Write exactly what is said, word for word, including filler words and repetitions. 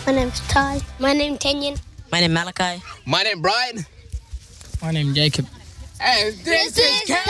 My name's Ty. My name's Kenyon. My name Malachi. My name Brian. My name Jacob. And this, this is Cal.